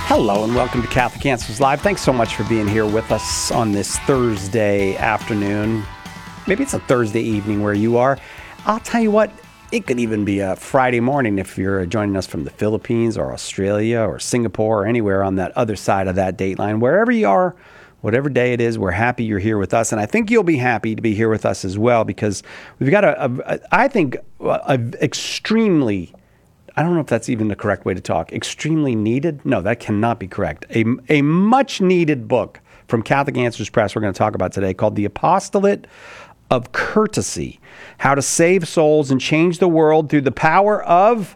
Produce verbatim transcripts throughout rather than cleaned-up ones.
Hello and welcome to Catholic Answers Live. Thanks so much for being here with us on this Thursday afternoon. Maybe it's a Thursday evening where you are. I'll tell you what, it could even be a Friday morning if you're joining us from the Philippines or Australia or Singapore or anywhere on that other side of that date line. Wherever you are, whatever day it is, we're happy you're here with us. And I think you'll be happy to be here with us as well because we've got a, a, a I think, a, a extremely I don't know if that's even the correct way to talk. Extremely needed? No, that cannot be correct. A, a much needed book from Catholic Answers Press we're going to talk about today called The Apostolate of Courtesy, How to Save Souls and Change the World Through the Power of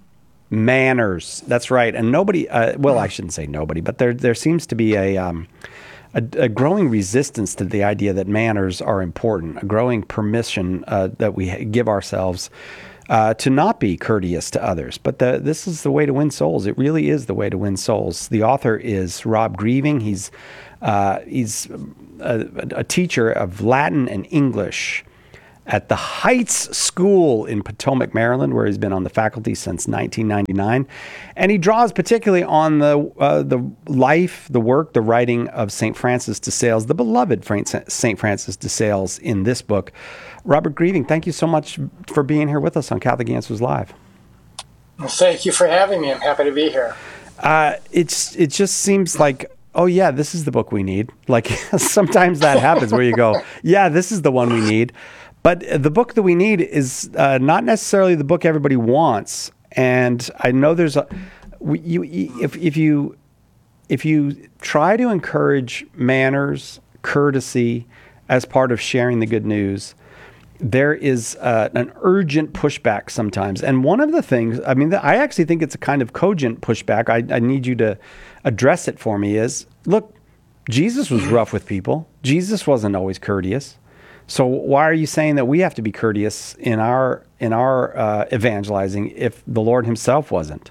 Manners. That's right. And nobody, uh, well, I shouldn't say nobody, but there there seems to be a, um, a, a growing resistance to the idea that manners are important, a growing permission uh, that we give ourselves Uh, to not be courteous to others. But the, this is the way to win souls. It really is the way to win souls. The author is Rob Grieving. He's uh, he's a, a teacher of Latin and English at the Heights School in Potomac, Maryland, where he's been on the faculty since nineteen ninety-nine. And he draws particularly on the uh, the life, the work, the writing of Saint Francis de Sales, the beloved Saint Francis de Sales in this book. Robert Grieving, thank you so much for being here with us on Catholic Answers Live. Well, thank you for having me. I'm happy to be here. Uh, it's it just seems like, oh yeah, this is the book we need. Like sometimes that happens where you go, yeah, this is the one we need. But the book that we need is uh, not necessarily the book everybody wants. And I know there's a you if if you if you try to encourage manners, courtesy as part of sharing the good news, there is uh, an urgent pushback sometimes. And one of the things, I mean, I actually think it's a kind of cogent pushback. I, I need you to address it for me is, look, Jesus was rough with people. Jesus wasn't always courteous. So why are you saying that we have to be courteous in our in our uh, evangelizing if the Lord himself wasn't?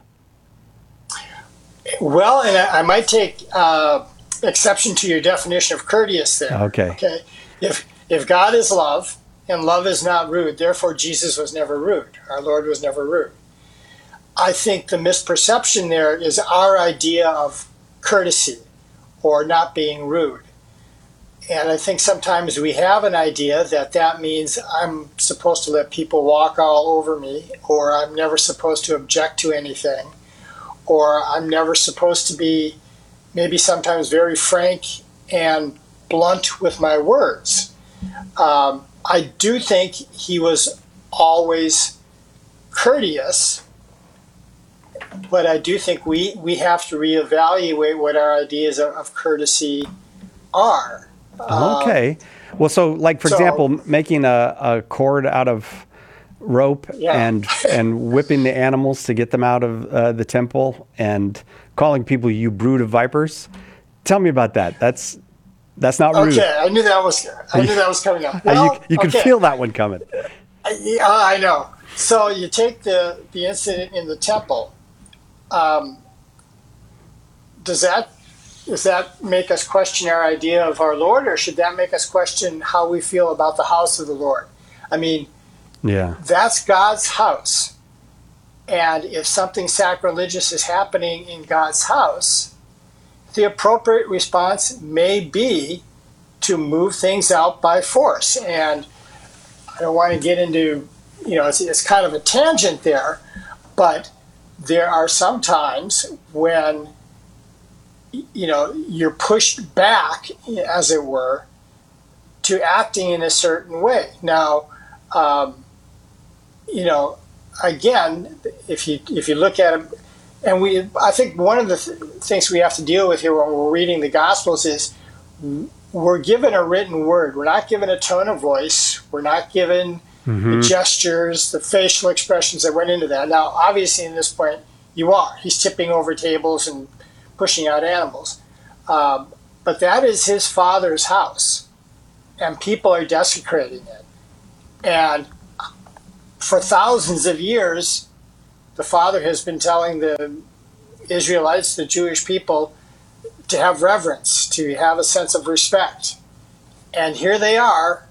Well, and I, I might take uh, exception to your definition of courteous there. Okay. Okay. If if God is love, and love is not rude, therefore Jesus was never rude. Our Lord was never rude. I think the misperception there is our idea of courtesy or not being rude. And I think sometimes we have an idea that that means I'm supposed to let people walk all over me, or I'm never supposed to object to anything, or I'm never supposed to be maybe sometimes very frank and blunt with my words. Um, I do think he was always courteous, but I do think we, we have to reevaluate what our ideas of, of courtesy are. Okay. Um, well, so like, for so, example, making a, a cord out of rope yeah. and and whipping the animals to get them out of uh, the temple and calling people you brood of vipers. Tell me about that. That's That's not rude. Okay, I knew that was I knew that was coming up. Well, you you can okay. feel that one coming. I, I know. So you take the, the incident in the temple. Um, does that does that make us question our idea of our Lord, or should that make us question how we feel about the house of the Lord? I mean, yeah, that's God's house, and if something sacrilegious is happening in God's house, the appropriate response may be to move things out by force. And I don't want to get into, you know, it's, it's kind of a tangent there, but there are some times when, you know, you're pushed back, as it were, to acting in a certain way. Now, um, you know, again, if you if you look at it, and we, I think one of the th- things we have to deal with here when we're reading the Gospels is we're given a written word. We're not given a tone of voice. We're not given mm-hmm. the gestures, the facial expressions that went into that. Now, obviously, in this point, you are. He's tipping over tables and pushing out animals. Um, but that is his Father's house, and people are desecrating it. And for thousands of years, the Father has been telling the Israelites, the Jewish people, to have reverence, to have a sense of respect. And here they are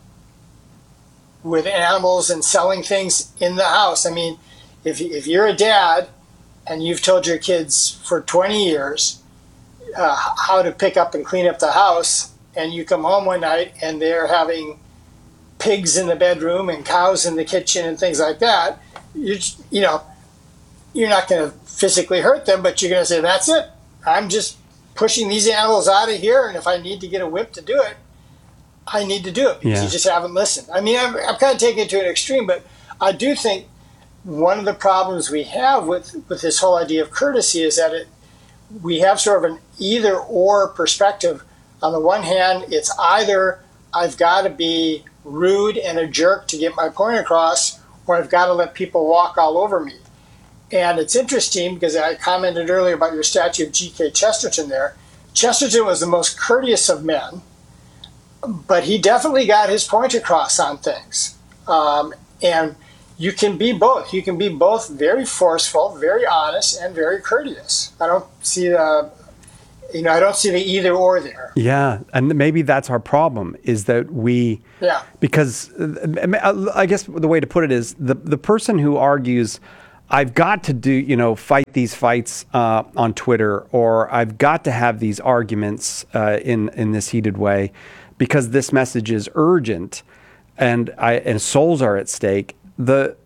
with animals and selling things in the house. I mean, if if you're a dad and you've told your kids for twenty years, uh, how to pick up and clean up the house, and you come home one night and they're having pigs in the bedroom and cows in the kitchen and things like that, you you know, you're not going to physically hurt them, but you're going to say, that's it. I'm just pushing these animals out of here, and if I need to get a whip to do it, I need to do it because yeah. you just haven't listened. I mean, I'm, I'm kind of taking it to an extreme, but I do think one of the problems we have with, with this whole idea of courtesy is that it we have sort of an either-or perspective. On the one hand, it's either I've got to be rude and a jerk to get my point across, or I've got to let people walk all over me. And it's interesting because I commented earlier about your statue of G K Chesterton there. Chesterton was the most courteous of men, but he definitely got his point across on things. Um, and you can be both. You can be both very forceful, very honest, and very courteous. I don't see the, you know, I don't see the either or there. Yeah, and maybe that's our problem is that we, yeah, because uh, I guess the way to put it is the the person who argues, I've got to do, you know, fight these fights uh, on Twitter, or I've got to have these arguments uh, in in this heated way, because this message is urgent, and I and souls are at stake. The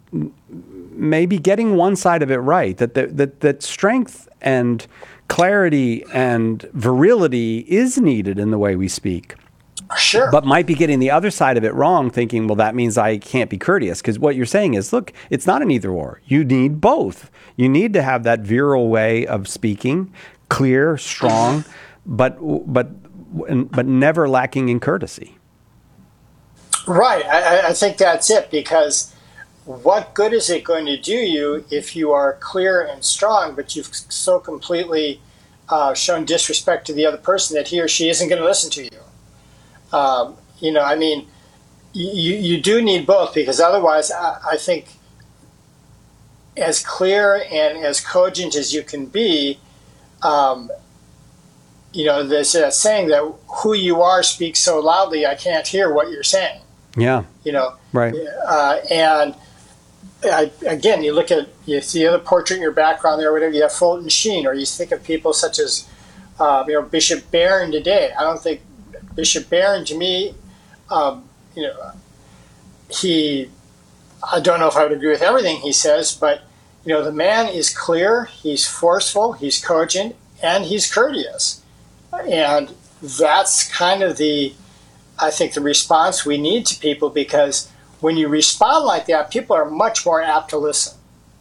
maybe getting one side of it right, that the, that that strength and clarity and virility is needed in the way we speak. Sure. But might be getting the other side of it wrong, thinking, well, that means I can't be courteous. Because what you're saying is, look, it's not an either or. You need both. You need to have that virile way of speaking, clear, strong, but but but never lacking in courtesy. Right. I, I think that's it, because what good is it going to do you if you are clear and strong, but you've so completely uh, shown disrespect to the other person that he or she isn't going to listen to you? Um, you know, I mean, you, you do need both, because otherwise I, I think as clear and as cogent as you can be, um, you know, there's a saying that who you are speaks so loudly I can't hear what you're saying. Yeah. You know, right. Uh, and I, again, you look at, you see the other portrait in your background there, whatever, you have Fulton Sheen, or you think of people such as, uh, you know, Bishop Barron today. I don't think Bishop Barron, to me, um, you know, he, I don't know if I would agree with everything he says, but, you know, the man is clear, he's forceful, he's cogent, and he's courteous. And that's kind of the, I think, the response we need to people, because when you respond like that, people are much more apt to listen.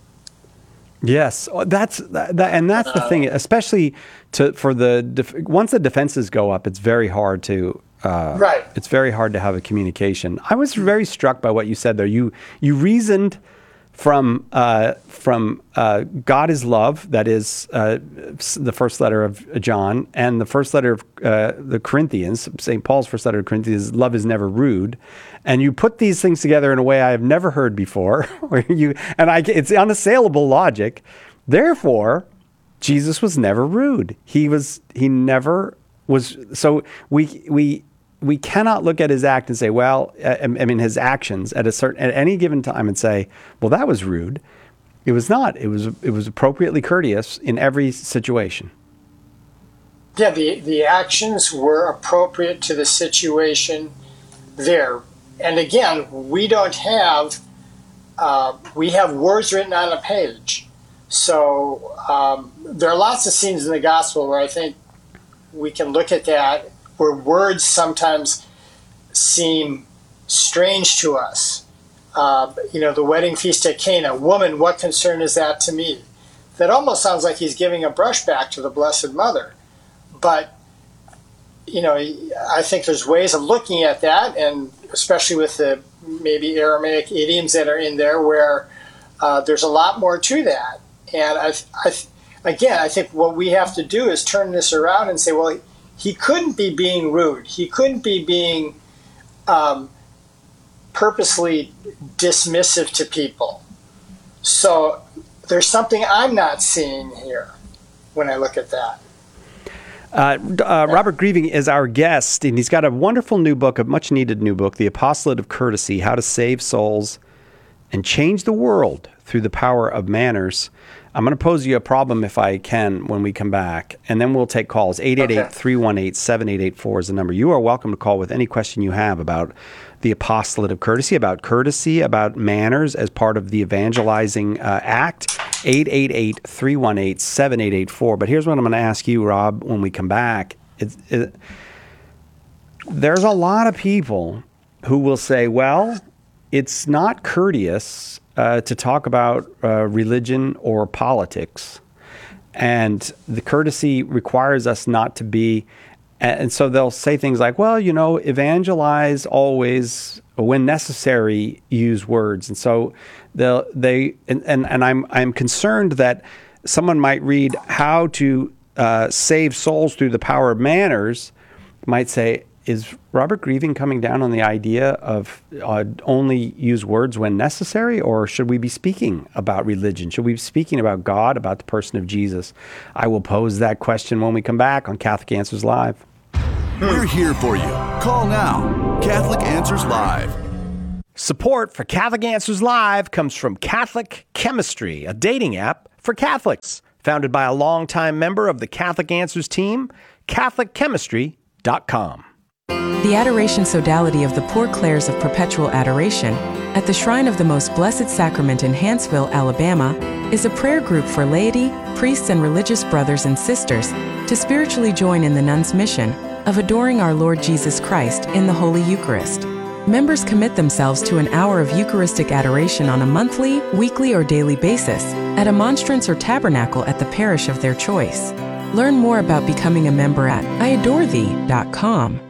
Yes, that's that, and that's the thing, especially to for the def, once the defenses go up, it's very hard to uh, right. It's very hard to have a communication. I was very struck by what you said there. You you reasoned from uh, from uh, God is love, that is uh, the first letter of John, and the first letter of uh, the Corinthians, Saint Paul's first letter to Corinthians, love is never rude. And you put these things together in a way I have never heard before, where you and I, it's unassailable logic. Therefore, Jesus was never rude. He was he never was. So we we. We cannot look at his act and say, well, I mean, his actions at a certain, at any given time and say, well, that was rude. It was not. It was, it was appropriately courteous in every situation. Yeah, the, the actions were appropriate to the situation there. And again, we don't have, uh, we have words written on a page. So um, there are lots of scenes in the gospel where I think we can look at that, where words sometimes seem strange to us. Uh, you know, the wedding feast at Cana, woman, what concern is that to me? That almost sounds like he's giving a brushback to the Blessed Mother. But, you know, I think there's ways of looking at that, and especially with the maybe Aramaic idioms that are in there, where uh, there's a lot more to that. And I, I, again, I think what we have to do is turn this around and say, well, he couldn't be being rude. He couldn't be being um, purposely dismissive to people. So there's something I'm not seeing here when I look at that. Uh, uh, Robert Grieving is our guest, and he's got a wonderful new book, a much-needed new book, The Apostolate of Courtesy, How to Save Souls and Change the World Through the Power of Manners. I'm going to pose you a problem if I can when we come back, and then we'll take calls. eight eight eight, three one eight, seven eight eight four is the number. You are welcome to call with any question you have about the apostolate of courtesy, about courtesy, about manners as part of the evangelizing uh, act. eight eight eight, three one eight, seven eight eight four. But here's what I'm going to ask you, Rob, when we come back. It, it, there's a lot of people who will say, well, it's not courteous uh, to talk about uh, religion or politics. And the courtesy requires us not to be. And so they'll say things like, well, you know, evangelize always, when necessary, use words. And so they'll, they, and, and, and I'm, I'm concerned that someone might read how to uh, save souls through the power of manners, might say, is Robert Grieving coming down on the idea of uh, only use words when necessary, or should we be speaking about religion? Should we be speaking about God, about the person of Jesus? I will pose that question when we come back on Catholic Answers Live. We're here for you. Call now. Catholic Answers Live. Support for Catholic Answers Live comes from Catholic Chemistry, a dating app for Catholics. Founded by a longtime member of the Catholic Answers team, Catholic Chemistry dot com. The Adoration Sodality of the Poor Clares of Perpetual Adoration at the Shrine of the Most Blessed Sacrament in Hanceville, Alabama, is a prayer group for laity, priests, and religious brothers and sisters to spiritually join in the nuns' mission of adoring our Lord Jesus Christ in the Holy Eucharist. Members commit themselves to an hour of Eucharistic adoration on a monthly, weekly, or daily basis at a monstrance or tabernacle at the parish of their choice. Learn more about becoming a member at I adore thee dot com.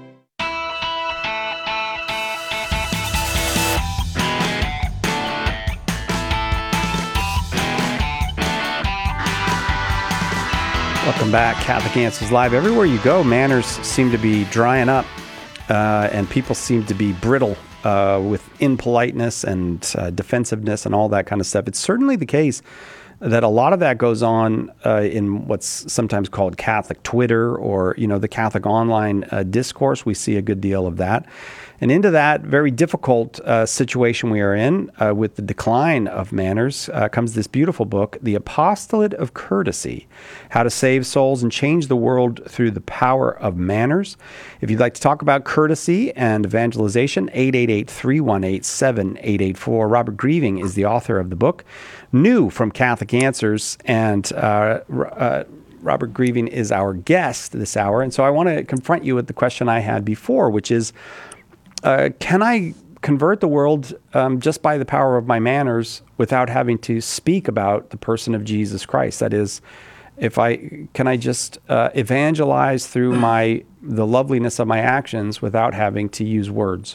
Welcome back, Catholic Answers Live. Everywhere you go, manners seem to be drying up, uh, and people seem to be brittle uh, with impoliteness and uh, defensiveness and all that kind of stuff. It's certainly the case that a lot of that goes on uh, in what's sometimes called Catholic Twitter, or, you know, the Catholic online uh, discourse. We see a good deal of that. And into that very difficult uh, situation we are in uh, with the decline of manners uh, comes this beautiful book, The Apostolate of Courtesy, How to Save Souls and Change the World Through the Power of Manners. If you'd like to talk about courtesy and evangelization, eight eight eight, three one eight, seven eight eight four. Robert Grieving is the author of the book, new from Catholic Answers, and uh, uh, Robert Grieving is our guest this hour. And so I want to confront you with the question I had before, which is, Uh, can I convert the world um, just by the power of my manners without having to speak about the person of Jesus Christ? That is, if I can I just uh, evangelize through my the loveliness of my actions without having to use words?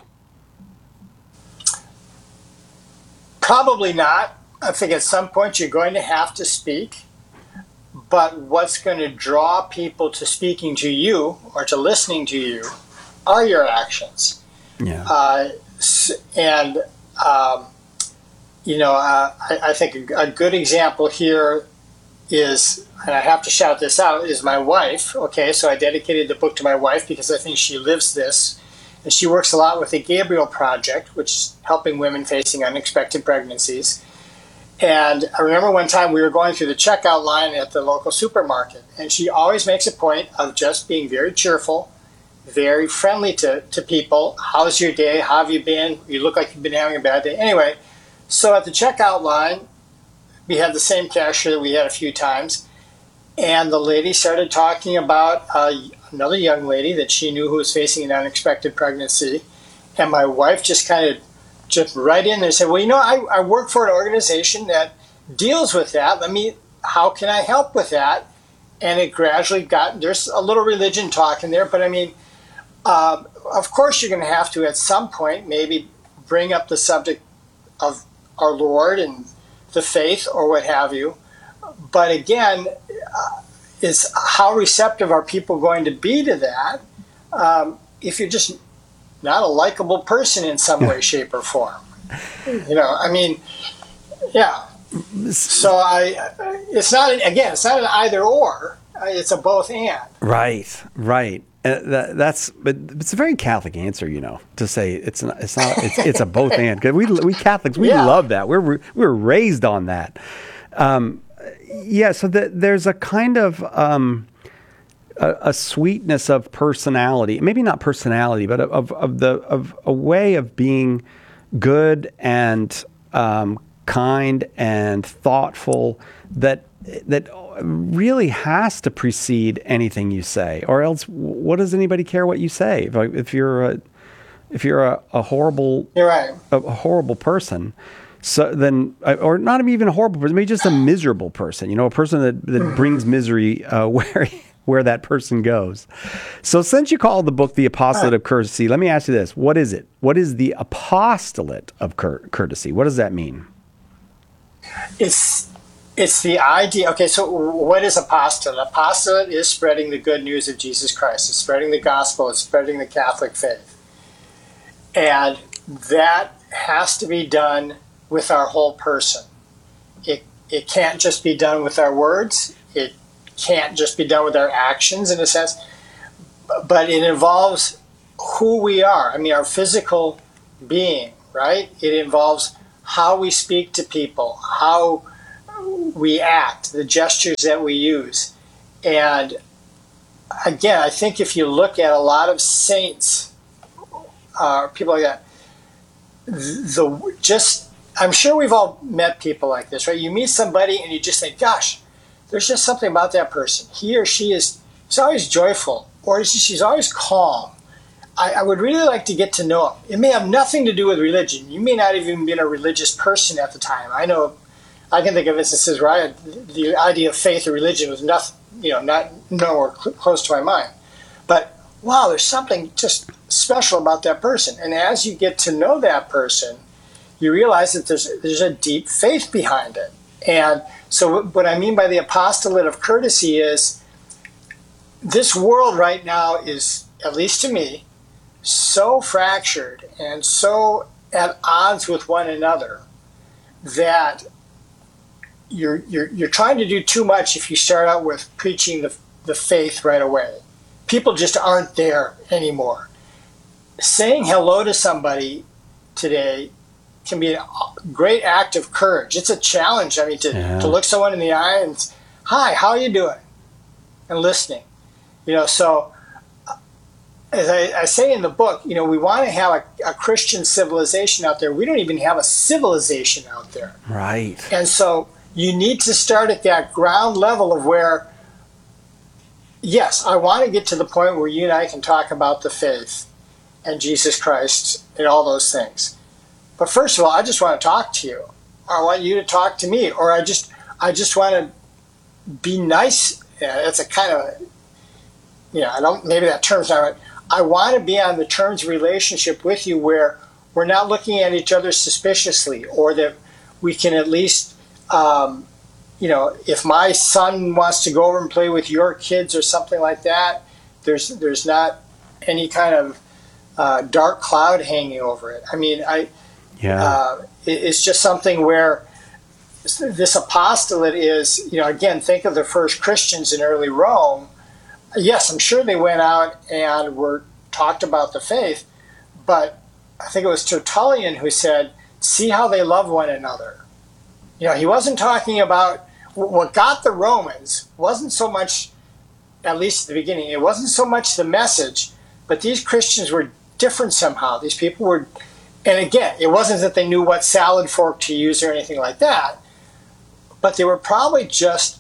Probably not. I think at some point you're going to have to speak, but what's going to draw people to speaking to you or to listening to you are your actions. Yeah. Uh, and, um, you know, uh, I, I think a, a good example here is, and I have to shout this out, is my wife. Okay, so I dedicated the book to my wife because I think she lives this. And she works a lot with the Gabriel Project, which is helping women facing unexpected pregnancies. And I remember one time we were going through the checkout line at the local supermarket, and she always makes a point of just being very cheerful, very friendly to, to people. How's your day? How have you been? You look like you've been having a bad day. Anyway, so at the checkout line, we had the same cashier that we had a few times, and the lady started talking about uh, another young lady that she knew who was facing an unexpected pregnancy, and my wife just kind of jumped right in there and said, well, you know, I, I work for an organization that deals with that. Let me, how can I help with that? And it gradually got, there's a little religion talk in there, but I mean, Uh, of course, you're going to have to, at some point, maybe bring up the subject of our Lord and the faith or what have you. But again, uh, is how receptive are people going to be to that um, if you're just not a likable person in some way, shape, or form? You know, I mean, yeah. So I, it's not, an, again, it's not an either or. It's a both and. Right, right. Uh, that, that's, but it's a very Catholic answer, you know, to say it's not, it's not, it's, it's a both and. Because we we Catholics, we yeah. love that. We're we were raised on that. Um, yeah, so the, there's a kind of um, a, a sweetness of personality, maybe not personality, but of of the of a way of being good and um, kind and thoughtful that that really has to precede anything you say, or else what does anybody care what you say? If, if you're a if you're a, a horrible You're right. a, a horrible person, so then or not even a horrible person, maybe just a miserable person. You know, a person that, that brings misery uh, where where that person goes. So since you call the book The Apostolate of Courtesy, let me ask you this: what is it? What is the Apostolate of Cour- Courtesy? What does that mean? It's it's the idea. Okay, so what is apostolate? Apostolate is spreading the good news of Jesus Christ. It's spreading the gospel. It's spreading the Catholic faith, and that has to be done with our whole person. It it can't just be done with our words. It can't just be done with our actions, in a sense, but it involves who we are. I mean, our physical being, right? It involves how we speak to people, how we act, the gestures that we use. And again, I think if you look at a lot of saints, uh, people like that, the just, I'm sure we've all met people like this, right? You meet somebody and you just think, gosh, there's just something about that person. He or she is, is always joyful, or she's always calm. I, I would really like to get to know him. It may have nothing to do with religion. You may not even been a religious person at the time. I know, I can think of instances where I had the idea of faith or religion was nothing, you know, not nowhere cl- close to my mind. But wow, there's something just special about that person. And as you get to know that person, you realize that there's there's a deep faith behind it. And so what I mean by the apostolate of courtesy is this world right now is, at least to me, so fractured and so at odds with one another that you're you're you're trying to do too much if you start out with preaching the the faith right away. People just aren't there anymore. Saying hello to somebody today can be a great act of courage. It's a challenge. I mean, to, yeah. to look someone in the eye and, hi, how are you doing? And listening. You know, so as I, I say in the book, you know, we want to have a, a Christian civilization out there. We don't even have a civilization out there. Right. And so you need to start at that ground level of where, yes, I want to get to the point where you and I can talk about the faith and Jesus Christ and all those things. But first of all, I just want to talk to you. Or I want you to talk to me. Or I just I just want to be nice. Yeah, it's a kind of, you know, I don't, maybe that term's not right. I want to be on the terms of relationship with you where we're not looking at each other suspiciously, or that we can at least, um, you know, if my son wants to go over and play with your kids or something like that, there's there's not any kind of uh, dark cloud hanging over it. I mean, I, yeah, uh, it, it's just something where this apostolate is, you know, again, think of the first Christians in early Rome. Yes, I'm sure they went out and were talked about the faith, but I think it was Tertullian who said, see how they love one another. You know, he wasn't talking about, what got the Romans wasn't so much, at least at the beginning, it wasn't so much the message, but these Christians were different somehow. These people were, and again, it wasn't that they knew what salad fork to use or anything like that, but they were probably just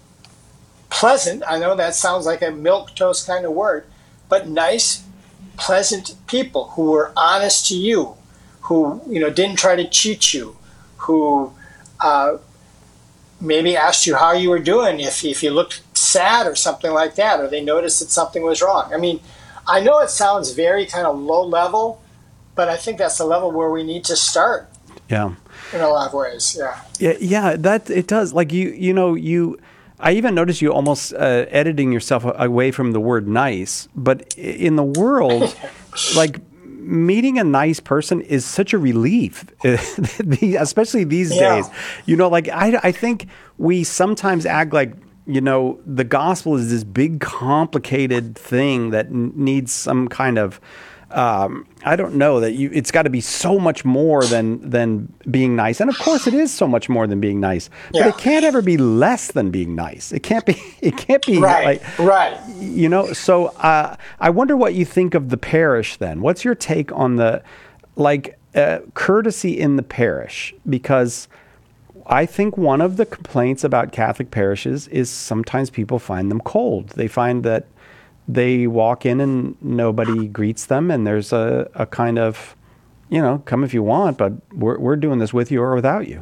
pleasant. I know that sounds like a milquetoast kind of word, but nice, pleasant people who were honest to you, who, you know, didn't try to cheat you, who uh, maybe asked you how you were doing if if you looked sad or something like that, or they noticed that something was wrong. I mean, I know it sounds very kind of low level, but I think that's the level where we need to start. Yeah. In a lot of ways, yeah. Yeah, yeah, that it does. Like you, you know, you. I even noticed you almost uh, editing yourself away from the word nice. But in the world, like meeting a nice person is such a relief, especially these yeah. days. You know, like I, I think we sometimes act like, you know, the gospel is this big, complicated thing that n- needs some kind of um, I don't know that you. It's got to be so much more than than being nice, and of course, it is so much more than being nice. But Yeah. it can't ever be less than being nice. It can't be. It can't be Right, like right. you know. So uh, I wonder what you think of the parish. Then, what's your take on the like uh, courtesy in the parish? Because I think one of the complaints about Catholic parishes is sometimes people find them cold. They find that they walk in and nobody greets them, and there's a, a kind of, you know, come if you want, but we're we're doing this with you or without you.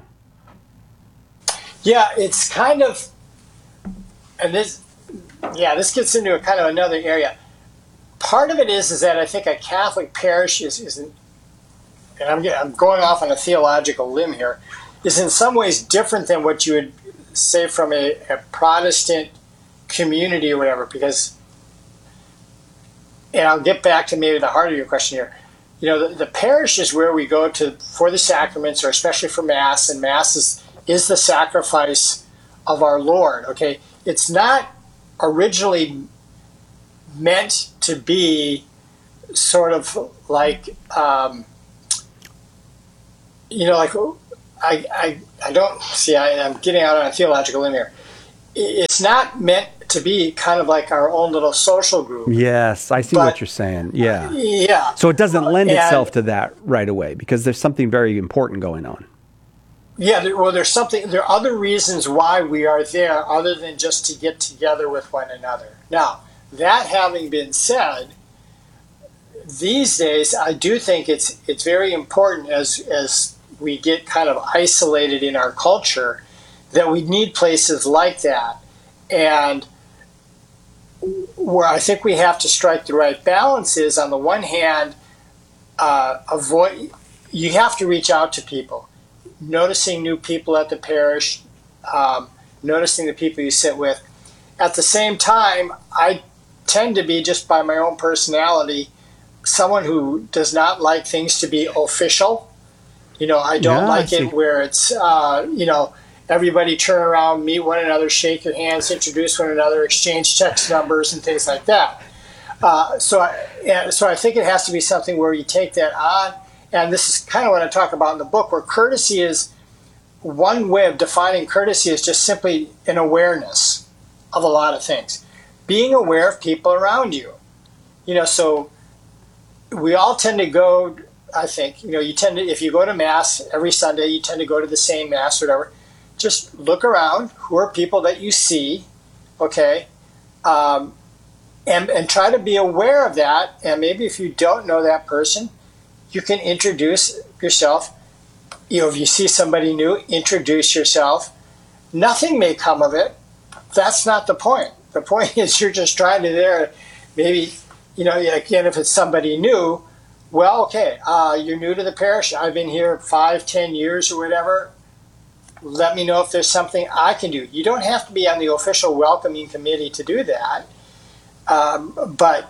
Yeah, it's kind of, and this, yeah, this gets into a kind of another area. Part of it is is that I think a Catholic parish is, is and I'm get- I'm going off on a theological limb here, is in some ways different than what you would say from a, a Protestant community or whatever, because. And I'll get back to maybe the heart of your question here. You know, the, the parish is where we go to for the sacraments, or especially for Mass, and Mass is, is the sacrifice of our Lord, okay? It's not originally meant to be sort of like, um, you know, like, I, I, I don't, see, I, I'm getting out on a theological limb here. It's not meant to be kind of like our own little social group. Yes, I see But- what you're saying. Yeah. Yeah. So it doesn't lend And- itself to that right away because there's something very important going on. Yeah, there, well, there's something. There are other reasons why we are there, other than just to get together with one another. Now, that having been said, these days I do think it's it's very important as as we get kind of isolated in our culture that we need places like that, and where I think we have to strike the right balance is, on the one hand, uh, avoid. You have to reach out to people. Noticing new people at the parish, um, noticing the people you sit with. At the same time, I tend to be, just by my own personality, someone who does not like things to be official. You know, I don't Yeah, I like see. it where it's, uh, you know, everybody turn around, meet one another, shake your hands, introduce one another, exchange text numbers and things like that. Uh, so, I, and so I think it has to be something where you take that on. And this is kind of what I talk about in the book, where courtesy is, one way of defining courtesy is just simply an awareness of a lot of things. Being aware of people around you. You know, so we all tend to go, I think, you know, you tend to, if you go to Mass every Sunday, you tend to go to the same Mass or whatever. Just look around. Who are people that you see? Okay. Um, and, and try to be aware of that. And maybe if you don't know that person, you can introduce yourself. You know, if you see somebody new, introduce yourself. Nothing may come of it. That's not the point. The point is you're just trying to there, maybe, you know, again, if it's somebody new, well, okay, uh, you're new to the parish. I've been here five, ten years or whatever. Let me know if there's something I can do. You don't have to be on the official welcoming committee to do that. Um, but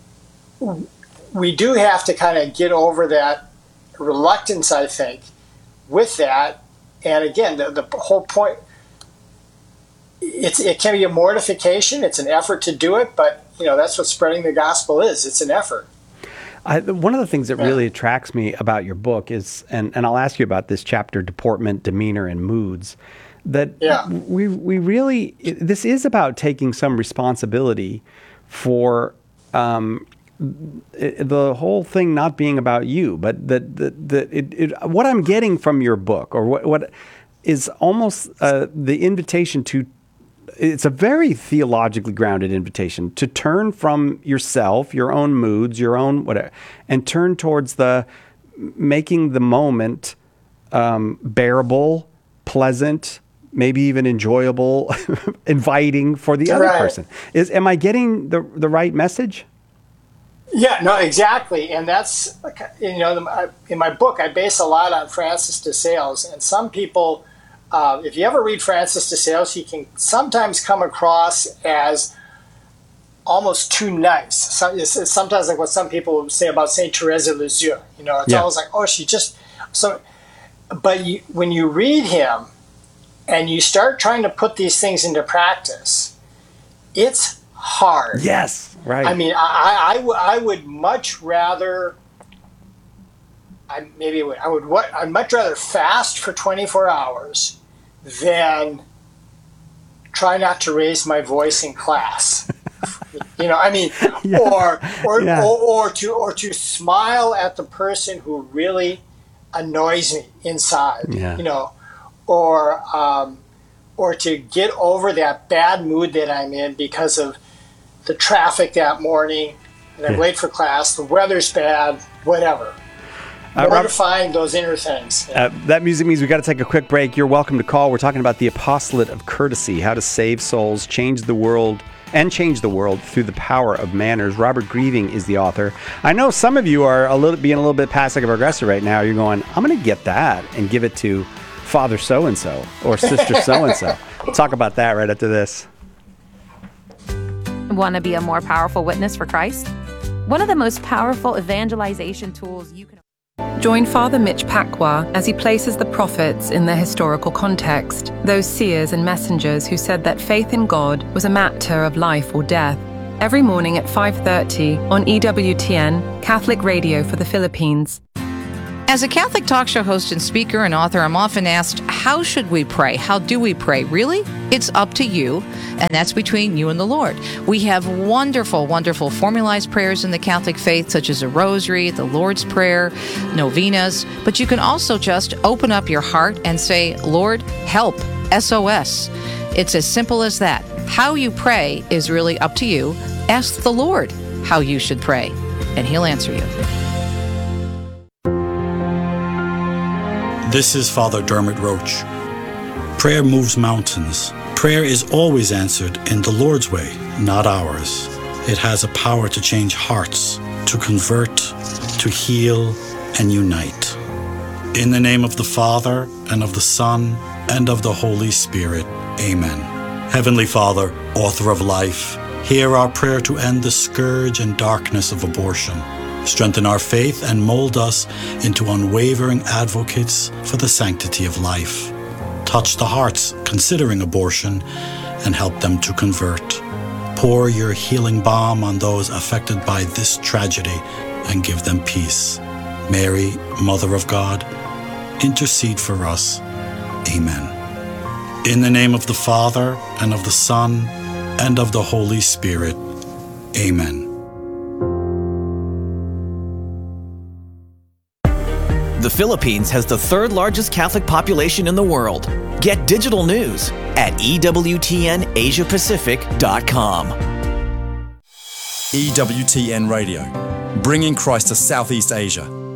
we do have to kind of get over that reluctance, I think, with that. And again, the, the whole point, it's, it can be a mortification. It's an effort to do it, but you know, that's what spreading the gospel is. It's an effort. I, one of the things that really attracts me about your book is, and, and I'll ask you about this chapter, deportment, demeanor, and moods, that Yeah. we we really, this is about taking some responsibility for um, it, the whole thing not being about you, but that that, that it, it, what I'm getting from your book, or what, what is almost uh, the invitation to, it's a very theologically grounded invitation to turn from yourself, your own moods, your own whatever, and turn towards the making the moment um, bearable, pleasant, maybe even enjoyable, inviting for the other Right. person. Is am I getting the the right message? Yeah, no, exactly. And that's, you know, in my book, I base a lot on Francis de Sales. And some people, uh, if you ever read Francis de Sales, he can sometimes come across as almost too nice. So, it's, it's sometimes like what some people say about Saint Therese of Lisieux. You know, it's Yeah. always like, oh, she just, so, but you, when you read him and you start trying to put these things into practice, it's hard. Yes, right. I mean, I, I, I, w- I would much rather, I maybe I would, I would, what, I'd much rather fast for twenty-four hours than try not to raise my voice in class. You know, I mean, Yeah. or or, Yeah. or or to or to smile at the person who really annoys me inside. Yeah. You know, or um, or to get over that bad mood that I'm in because of the traffic that morning, and I'm Yeah. late for class. The weather's bad. Whatever. Uh, Where Rob- to find those inner things. Uh, that music means we got to take a quick break. You're welcome to call. We're talking about the apostolate of courtesy, how to save souls, change the world, and change the world through the power of manners. Robert Grieving is the author. I know some of you are a little being a little bit passive aggressive right now. You're going, I'm going to get that and give it to Father so-and-so or Sister so-and-so. We'll talk about that right after this. Want to be a more powerful witness for Christ? One of the most powerful evangelization tools you can... Join Father Mitch Pacwa as he places the prophets in their historical context, those seers and messengers who said that faith in God was a matter of life or death. Every morning at five thirty on E W T N, Catholic Radio for the Philippines. As a Catholic talk show host and speaker and author, I'm often asked, how should we pray? How do we pray? Really? It's up to you, and that's between you and the Lord. We have wonderful, wonderful formalized prayers in the Catholic faith, such as a rosary, the Lord's Prayer, novenas, but you can also just open up your heart and say, Lord, help, S O S. It's as simple as that. How you pray is really up to you. Ask the Lord how you should pray, and He'll answer you. This is Father Dermot Roach. Prayer moves mountains. Prayer is always answered in the Lord's way, not ours. It has a power to change hearts, to convert, to heal, and unite. In the name of the Father, and of the Son, and of the Holy Spirit. Amen. Heavenly Father, author of life, hear our prayer to end the scourge and darkness of abortion. Strengthen our faith and mold us into unwavering advocates for the sanctity of life. Touch the hearts considering abortion and help them to convert. Pour your healing balm on those affected by this tragedy and give them peace. Mary, Mother of God, intercede for us. Amen. In the name of the Father, and of the Son, and of the Holy Spirit. Amen. The Philippines has the third largest Catholic population in the world. Get digital news at E W T N Asia Pacific dot com. E W T N Radio, bringing Christ to Southeast Asia.